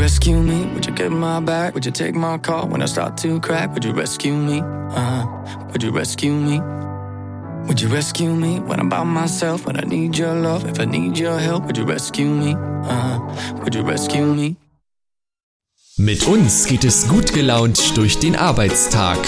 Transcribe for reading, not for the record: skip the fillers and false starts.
rescue me? Would you get my back? Would you take my call when I start to crack? Would you rescue me? Would you rescue me? Would you rescue me when I'm by myself? When I need your love, if I need your help, would you rescue me? Would you rescue me? Mit uns geht es gut gelaunt durch den Arbeitstag.